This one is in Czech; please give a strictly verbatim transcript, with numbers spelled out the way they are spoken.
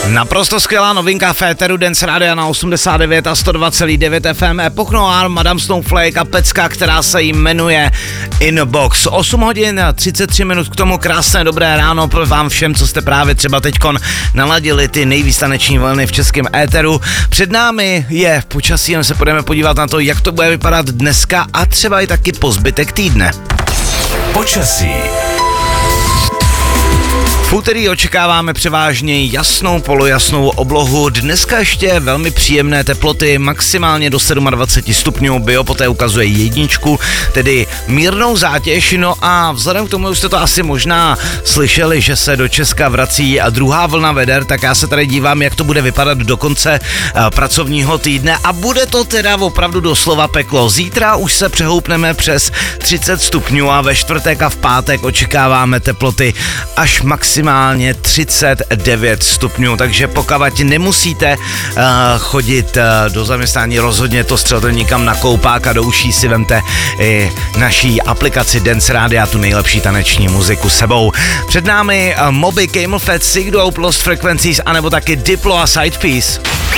Naprosto skvělá novinka Féteru Dance Rádia na osmdesát devět a sto dva celá devět F M. Epoch Noir, Madame Snowflake a pecka, která se jmenuje Inbox. osm hodin třicet tři minut k tomu, krásné dobré ráno pro vám všem, co jste právě třeba teďkon naladili ty nejvíc taneční vlny v českém éteru. Před námi je počasí, jen se budeme podívat na to, jak to bude vypadat dneska a třeba i taky po zbytek týdne. Počasí. V úterý očekáváme převážně jasnou, polojasnou oblohu. Dneska ještě velmi příjemné teploty, maximálně do dvacet sedm stupňů, Bio poté ukazuje jedničku, tedy mírnou zátěž. No a vzhledem k tomu, už jste to asi možná slyšeli, že se do Česka vrací a druhá vlna veder, tak já se tady dívám, jak to bude vypadat do konce uh, pracovního týdne a bude to teda opravdu doslova peklo. Zítra už se přehoupneme přes třicet stupňů a ve čtvrtek a v pátek očekáváme teploty až maximálně maximálně třicet devět stupňů, takže pokud nemusíte uh, chodit uh, do zaměstnání, rozhodně to střelte nikam na koupák a do uší si vemte i naší aplikaci Dance Rádia, tu nejlepší taneční muziku sebou. Před námi uh, Moby, Camel Fat, Sigdo, Lost Frequencies, anebo taky Diplo a Sidepiece.